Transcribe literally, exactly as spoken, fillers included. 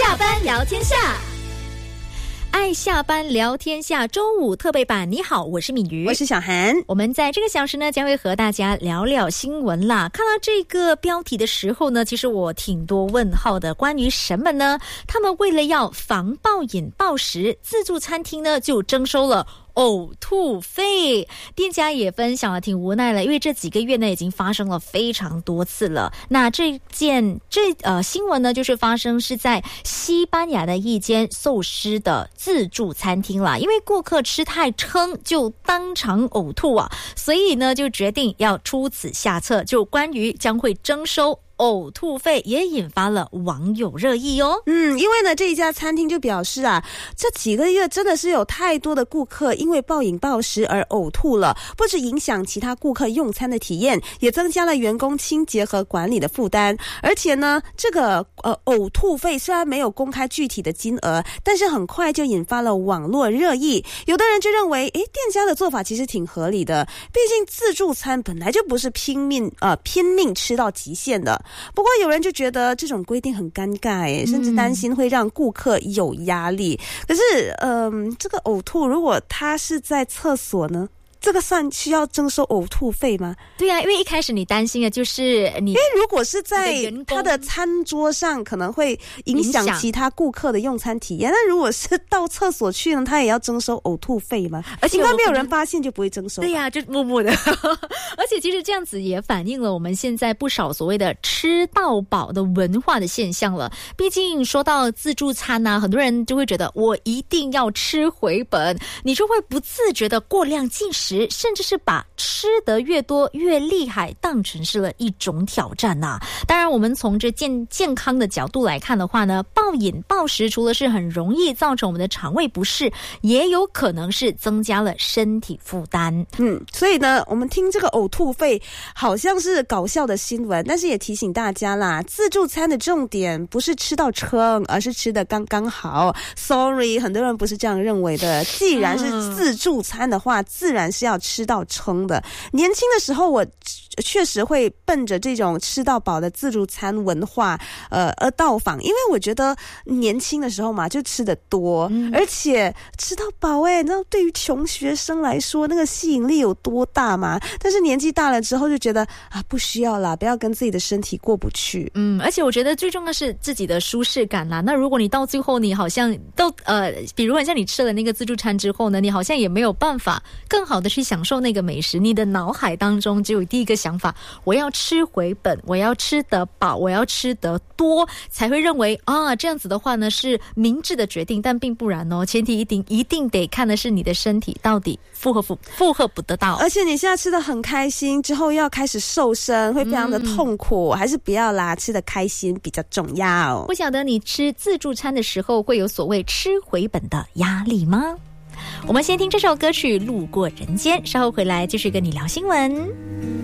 下班聊天下，爱下班聊天下周五特备版。你好，我是敏瑜， 我是小涵。 我们在这个小时呢，将会和大家聊聊新闻啦。看到这个标题的时候呢，其实我挺多问号的。关于什么呢？他们为了要防暴饮暴食，自助餐厅呢就征收了呕吐费，店家也分享了挺无奈了，因为这几个月呢已经发生了非常多次了。那这件这呃新闻呢，就是发生是在西班牙的一间寿司的自助餐厅啦，因为顾客吃太撑就当场呕吐啊，所以呢就决定要出此下策，就关于将会征收呕吐费，也引发了网友热议哦。 嗯，因为呢，这一家餐厅就表示啊，这几个月真的是有太多的顾客因为暴饮暴食而呕吐了，不止影响其他顾客用餐的体验，也增加了员工清洁和管理的负担。而且呢，这个呃呕吐费虽然没有公开具体的金额，但是很快就引发了网络热议。有的人就认为，诶，店家的做法其实挺合理的，毕竟自助餐本来就不是拼命呃拼命吃到极限的。不过有人就觉得这种规定很尴尬耶，甚至担心会让顾客有压力。嗯、可是嗯、呃，这个呕吐如果他是在厕所呢，这个算需要征收呕吐费吗？ 对啊，因为一开始你担心的就是你， 因为如果是在他的餐桌上可能会影响其他顾客的用餐体验，那如果是到厕所去呢，他也要征收呕吐费吗？而且应该没有人发现就不会征收。 对呀、啊，就默默的。而且其实这样子也反映了我们现在不少所谓的吃到饱的文化的现象了。毕竟说到自助餐啊，很多人就会觉得我一定要吃回本，你就会不自觉的过量进食，甚至是把吃得越多越厉害当成是了一种挑战呐、啊。当然我们从这健健康的角度来看的话呢，暴饮暴食除了是很容易造成我们的肠胃不适，也有可能是增加了身体负担。 嗯，所以呢，我们听这个呕吐费好像是搞笑的新闻，但是也提醒大家啦，自助餐的重点不是吃到撑，而是吃得刚刚好。Sorry， 很多人不是这样认为的。既然是自助餐的话，自然是要吃到撑的。年轻的时候我确实会奔着这种吃到饱的自助餐文化呃而到访，因为我觉得年轻的时候嘛就吃得多、嗯、而且吃到饱诶，你知道对于穷学生来说那个吸引力有多大吗？但是年纪大了之后就觉得啊不需要啦，不要跟自己的身体过不去。 嗯，而且我觉得最重要是自己的舒适感啦。那如果你到最后你好像都呃比如很像你吃了那个自助餐之后呢，你好像也没有办法更好的去享受那个美食，你的脑海当中只有第一个想法，我要吃回本，我要吃得饱，我要吃得多，才会认为啊这样子的话呢是明智的决定。但并不然哦，前提一定一定得看的是你的身体到底负荷负负荷不得到。 而且你现在吃得很开心，之后要开始瘦身会非常的痛苦、嗯、还是不要啦，吃得开心比较重要。 不晓得你吃自助餐的时候会有所谓吃回本的压力吗？我们先听这首歌曲《路过人间》，稍后回来继续跟你聊新闻。